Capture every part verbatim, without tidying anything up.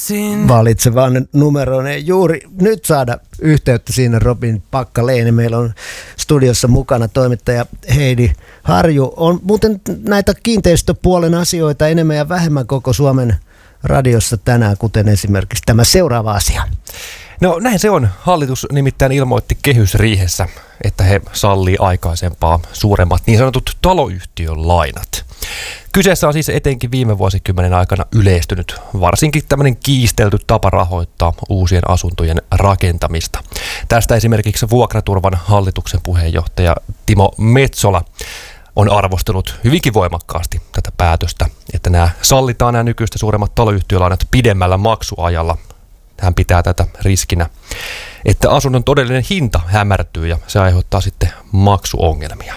Valitsevan numeroon ei juuri nyt saada yhteyttä siinä Robin Packalén. Meillä on studiossa mukana toimittaja Heidi Harju. On muuten näitä kiinteistöpuolen asioita enemmän ja vähemmän koko Suomen radiossa tänään, kuten esimerkiksi tämä seuraava asia. No näin se on. Hallitus nimittäin ilmoitti kehysriihessä, että he sallii aikaisempaa suuremmat niin sanotut taloyhtiön lainat. Kyseessä on siis etenkin viime vuosikymmenen aikana yleistynyt varsinkin tämmöinen kiistelty tapa rahoittaa uusien asuntojen rakentamista. Tästä esimerkiksi Vuokraturvan hallituksen puheenjohtaja Timo Metsola on arvostellut hyvinkin voimakkaasti tätä päätöstä, että nämä sallitaan nämä nykyistä suuremmat taloyhtiölainat pidemmällä maksuajalla. Hän pitää tätä riskinä, että asunnon todellinen hinta hämärtyy ja se aiheuttaa sitten maksuongelmia.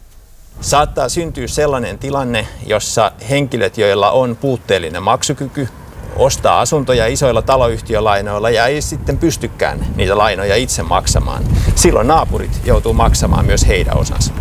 Saattaa syntyä sellainen tilanne, jossa henkilöt, joilla on puutteellinen maksukyky, ostaa asuntoja isoilla taloyhtiölainoilla ja ei sitten pystykään niitä lainoja itse maksamaan. Silloin naapurit joutuu maksamaan myös heidän osansa.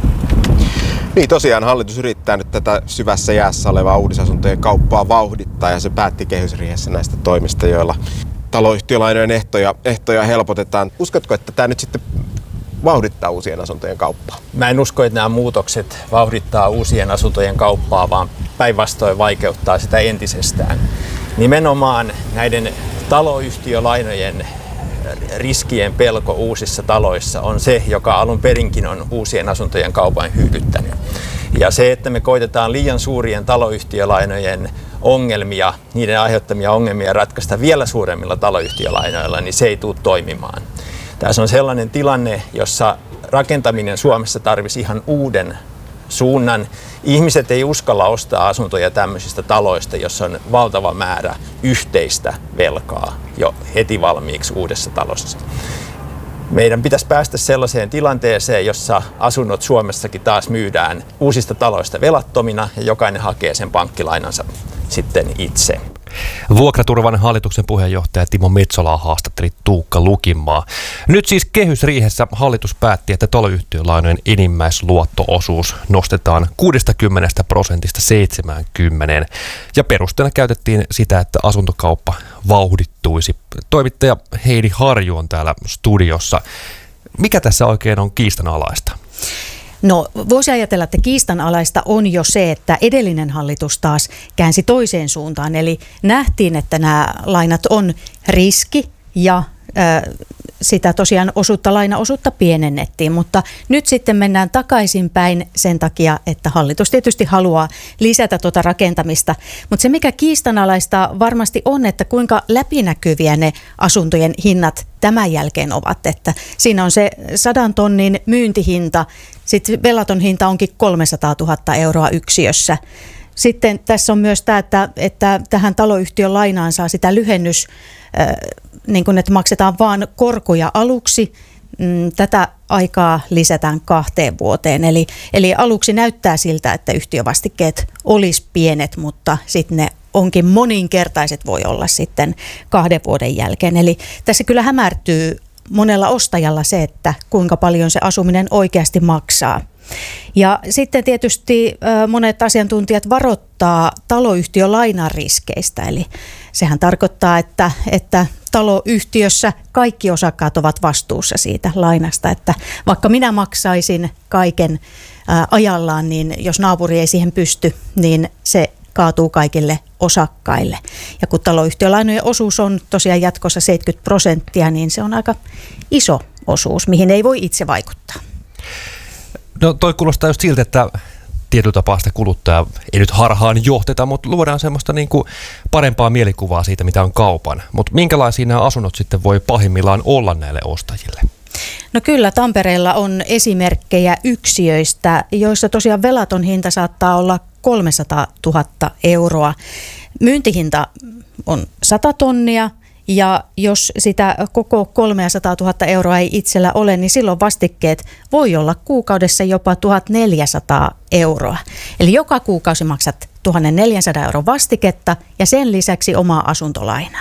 Niin tosiaan hallitus yrittää nyt tätä syvässä jäässä olevaa uudisasuntojen kauppaa vauhdittaa ja se päätti kehysriihessä näistä toimista, joilla taloyhtiölainojen ehtoja, ehtoja helpotetaan. Uskotko, että tämä nyt sitten vauhdittaa uusien asuntojen kauppaa? Mä en usko, että nämä muutokset vauhdittaa uusien asuntojen kauppaa, vaan päinvastoin vaikeuttaa sitä entisestään. Nimenomaan näiden taloyhtiölainojen riskien pelko uusissa taloissa on se, joka alun perinkin on uusien asuntojen kaupan hyydyttänyt. Ja se, että me koitetaan liian suurien taloyhtiölainojen ongelmia, niiden aiheuttamia ongelmia ratkaista vielä suuremmilla taloyhtiölainoilla, niin se ei tule toimimaan. Tässä on sellainen tilanne, jossa rakentaminen Suomessa tarvisi ihan uuden suunnan. Ihmiset ei uskalla ostaa asuntoja tämmöisistä taloista, jossa on valtava määrä yhteistä velkaa jo heti valmiiksi uudessa talossa. Meidän pitäisi päästä sellaiseen tilanteeseen, jossa asunnot Suomessakin taas myydään uusista taloista velattomina ja jokainen hakee sen pankkilainansa sitten itse. Vuokraturvan hallituksen puheenjohtaja Timo Metsolaa haastatteli Tuukka Lukinmaa. Nyt siis kehysriihessä hallitus päätti, että taloyhtiölainojen enimmäisluotto-osuus nostetaan kuudestakymmenestä prosentista seitsemäänkymmeneen. Ja perusteena käytettiin sitä, että asuntokauppa vauhdittuisi. Toimittaja Heidi Harju on täällä studiossa. Mikä tässä oikein on kiistanalaista? No voisi ajatella, että kiistanalaista on jo se, että edellinen hallitus taas käänsi toiseen suuntaan. Eli nähtiin, että nämä lainat on riski ja äh, sitä tosiaan osuutta, lainaosuutta pienennettiin. Mutta nyt sitten mennään takaisinpäin sen takia, että hallitus tietysti haluaa lisätä tuota rakentamista. Mutta se mikä kiistanalaista varmasti on, että kuinka läpinäkyviä ne asuntojen hinnat tämän jälkeen ovat. Että siinä on se sadan tonnin myyntihinta. Sitten velaton hinta onkin kolmesataatuhatta euroa yksiössä. Sitten tässä on myös tämä, että, että tähän taloyhtiön lainaan saa sitä lyhennys, äh, niin kuin että maksetaan vaan korkoja aluksi. Mm, tätä aikaa lisätään kahteen vuoteen. Eli, eli aluksi näyttää siltä, että yhtiövastikkeet olisi pienet, mutta sitten ne onkin moninkertaiset voi olla sitten kahden vuoden jälkeen. Eli tässä kyllä hämärtyy monella ostajalla se, että kuinka paljon se asuminen oikeasti maksaa. Ja sitten tietysti monet asiantuntijat varoittaa taloyhtiön lainariskeistä. Eli sehän tarkoittaa, että, että taloyhtiössä kaikki osakkaat ovat vastuussa siitä lainasta. Että vaikka minä maksaisin kaiken ajallaan, niin jos naapuri ei siihen pysty, niin se kaatuu kaikille osakkaille. Ja kun taloyhtiölainojen osuus on tosiaan jatkossa seitsemänkymmentä prosenttia, niin se on aika iso osuus, mihin ei voi itse vaikuttaa. No toi kuulostaa just siltä, että tietyllä tapaa sitä kuluttajaa ei nyt harhaan johteta, mutta luodaan semmoista niin kuin parempaa mielikuvaa siitä, mitä on kaupan. Mutta minkälaisia nämä asunnot sitten voi pahimmillaan olla näille ostajille? No kyllä, Tampereella on esimerkkejä yksiöistä, joissa tosiaan velaton hinta saattaa olla kolmesataatuhatta euroa. Myyntihinta on sata tonnia ja jos sitä koko kolmesataatuhatta euroa ei itsellä ole, niin silloin vastikkeet voi olla kuukaudessa jopa tuhatneljäsataa euroa. Eli joka kuukausi maksat tuhatneljäsataa euron vastiketta ja sen lisäksi omaa asuntolainaa.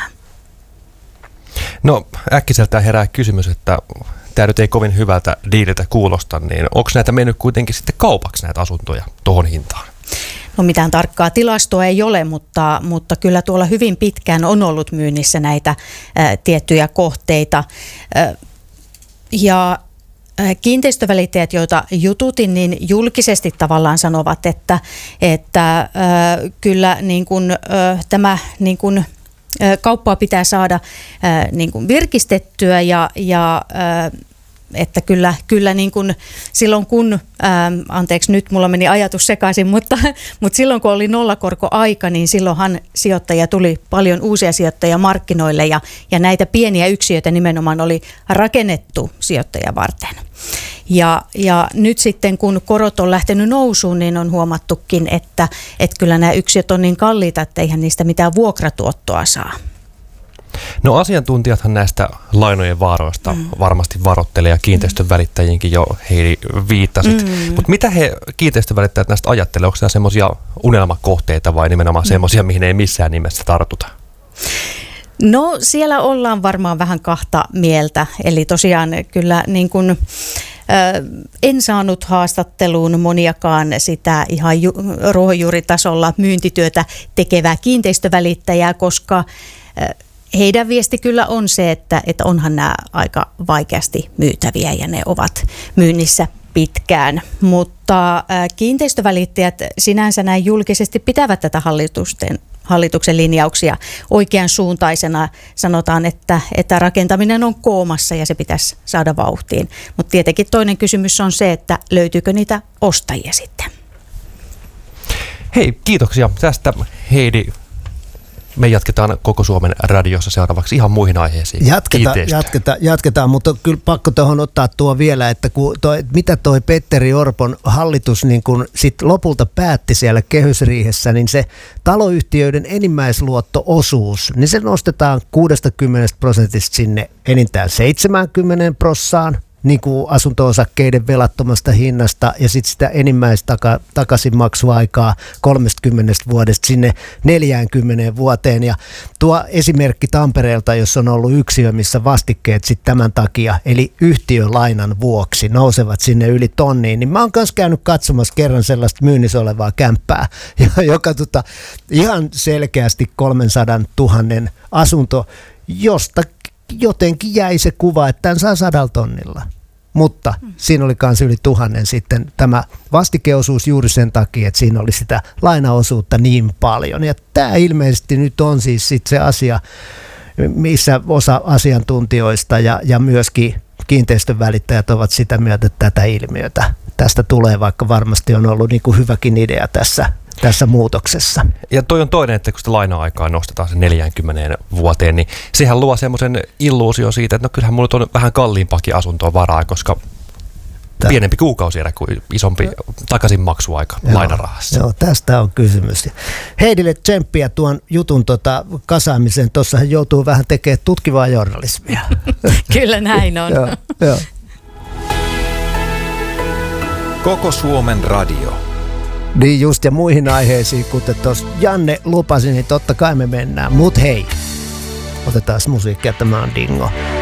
No äkkiseltään herää kysymys, että tämä nyt ei kovin hyvältä diililtä kuulosta, niin onko näitä mennyt kuitenkin sitten kaupaksi näitä asuntoja tuohon hintaan? no mitään tarkkaa tilastoa ei ole, mutta, mutta kyllä tuolla hyvin pitkään on ollut myynnissä näitä ää, tiettyjä kohteita. Ää, ja kiinteistövälittäjät, joita jututin, niin julkisesti tavallaan sanovat, että, että äh, kyllä niin kuin, äh, tämä niin kuin, äh, kauppaa pitää saada äh, niin kuin virkistettyä ja, ja äh, että kyllä, kyllä niin kuin silloin kun, ää, anteeksi nyt mulla meni ajatus sekaisin, mutta, mutta silloin kun oli nollakorkoaika, niin silloinhan sijoittajia tuli paljon uusia sijoittajia markkinoille ja, ja näitä pieniä yksiöitä nimenomaan oli rakennettu sijoittajia varten. Ja, ja nyt sitten kun korot on lähtenyt nousuun, niin on huomattukin, että, että kyllä nämä yksiöt on niin kalliita, että eihän niistä mitään vuokratuottoa saa. No asiantuntijathan näistä lainojen vaaroista mm. varmasti varoittelee ja kiinteistön välittäjiinkin jo Heidi viittasit. Mm. Mutta mitä he kiinteistön välittäjät näistä ajattelee? Onko nämä semmoisia unelmakohteita vai nimenomaan mm. semmoisia, mihin ei missään nimessä tartuta? No siellä ollaan varmaan vähän kahta mieltä. Eli tosiaan kyllä niin kuin, äh, en saanut haastatteluun moniakaan sitä ihan ju- ruohonjuuritasolla myyntityötä tekevää kiinteistövälittäjää, koska äh, heidän viesti kyllä on se, että, että onhan nämä aika vaikeasti myytäviä ja ne ovat myynnissä pitkään, mutta kiinteistövälittäjät sinänsä näin julkisesti pitävät tätä hallitusten, hallituksen linjauksia oikean suuntaisena. Sanotaan, että, että rakentaminen on koomassa ja se pitäisi saada vauhtiin, mutta tietenkin toinen kysymys on se, että löytyykö niitä ostajia sitten. Hei, kiitoksia tästä Heidi. Me jatketaan Koko Suomen radiossa seuraavaksi ihan muihin aiheisiin. Jatketaan, jatketaan, jatketaan, mutta kyllä pakko tuohon ottaa tuo vielä, että kun toi, mitä toi Petteri Orpon hallitus niin kun sit lopulta päätti siellä kehysriihessä, niin se taloyhtiöiden enimmäisluotto-osuus, niin se nostetaan kuusikymmentä prosentista sinne enintään seitsemänkymmentä prossaan. Niin kuin asunto-osakkeiden velattomasta hinnasta ja sitten sitä enimmäistakaisinmaksuaikaa kolmekymmentä vuodesta sinne neljäänkymmeneen vuoteen. Ja tuo esimerkki Tampereelta, jossa on ollut yksiö, missä vastikkeet sitten tämän takia, eli yhtiölainan vuoksi nousevat sinne yli tonniin, niin mä oon myös käynyt katsomassa kerran sellaista myynnissä olevaa kämppää, joka tota, ihan selkeästi kolmesataatuhatta asunto, josta jotenkin jäi se kuva, että tämän saa sadalla tonnilla. Mutta hmm. siinä oli myös yli tuhannen sitten tämä vastikeosuus juuri sen takia, että siinä oli sitä lainaosuutta niin paljon. Ja tämä ilmeisesti nyt on siis sit se asia, missä osa asiantuntijoista ja, ja myöskin kiinteistön välittäjät ovat sitä mieltä, että tätä ilmiötä tästä tulee, vaikka varmasti on ollut niin kuin hyväkin idea tässä tässä muutoksessa. Ja toi on toinen, että kun sitä laina-aikaa nostetaan sen neljäänkymmeneen vuoteen, niin sehän luo semmoisen illuusion siitä, että no kyllähän mulla on vähän kalliimpaakin asuntoa varaa, koska Tää. pienempi kuukausierä kuin isompi takaisinmaksuaika joo, lainarahassa. Joo, tästä on kysymys. Heidille tsemppiä tuon jutun tota, kasaamiseen. Tuossa hän joutuu vähän tekemään tutkivaa journalismia. Kyllä näin on. joo, joo. Koko Suomen radio. Niin just, ja muihin aiheisiin, kuten tuossa Janne lupasi, niin totta kai me mennään. Mut hei, otetaan musiikkia, tämä on Dingo.